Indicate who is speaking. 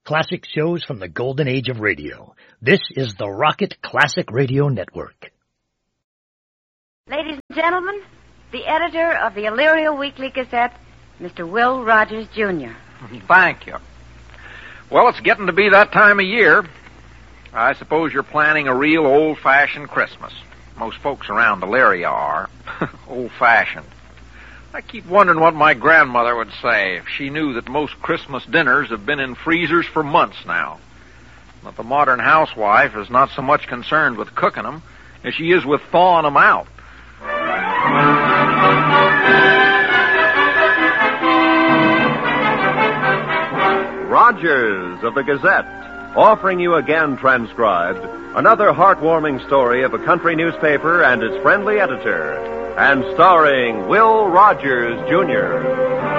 Speaker 1: Classic shows from the golden age of radio. This is the Rocket Classic Radio Network.
Speaker 2: Ladies and gentlemen, the editor of the Elyria Weekly Gazette, Mr. Will Rogers, Jr.
Speaker 3: Thank you. Well, it's getting to be that time of year. I suppose you're planning a real old-fashioned Christmas. Most folks around Elyria are. Old-fashioned. I keep wondering what my grandmother would say if she knew that most Christmas dinners have been in freezers for months now. But the modern housewife is not so much concerned with cooking them as she is with thawing them out.
Speaker 4: Rogers of the Gazette, offering you again transcribed another heartwarming story of a country newspaper and its friendly editor, and starring Will Rogers, Jr.